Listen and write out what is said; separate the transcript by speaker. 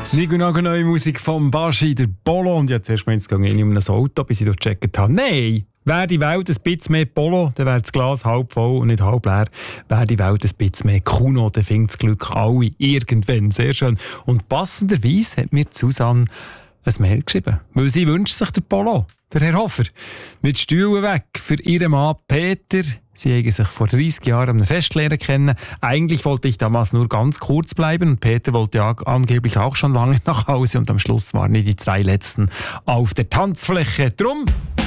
Speaker 1: Neue Musik vom Baschi, der Polo. Und jetzt erst mal ins Gang in ein Auto, bis ich dort gecheckt habe. Nein! Wäre die Welt ein bisschen mehr Polo, dann wäre das Glas halb voll und nicht halb leer. Wäre die Welt ein bisschen mehr Kuno, dann findet das Glück alle irgendwann. Sehr schön. Und passenderweise hat mir Susanne ein Mail geschrieben, weil sie wünscht sich den Polo, der Herr Hofer. Mit Stühlen weg für ihren Mann Peter. Sie haben sich vor 30 Jahren am Fest lernen kennen. Eigentlich wollte ich damals nur ganz kurz bleiben und Peter wollte ja angeblich auch schon lange nach Hause und am Schluss waren wir die zwei Letzten auf der Tanzfläche. Drum